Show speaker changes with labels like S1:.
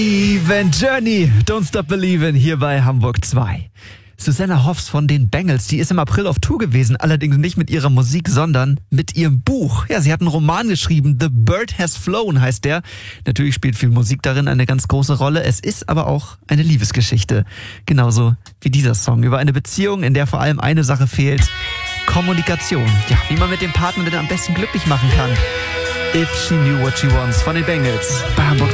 S1: Even Journey, Don't Stop Believin' hier bei Hamburg 2. Susanna Hoffs von den Bangles, die ist im April auf Tour gewesen, allerdings nicht mit ihrer Musik, sondern mit ihrem Buch. Ja, sie hat einen Roman geschrieben, The Bird Has Flown heißt der. Natürlich spielt viel Musik darin eine ganz große Rolle. Es ist aber auch eine Liebesgeschichte. Genauso wie dieser Song über eine Beziehung, in der vor allem eine Sache fehlt: Kommunikation. Ja, wie man mit dem Partner denn am besten glücklich machen kann. If She Knew What She Wants von den Bangles bei Hamburg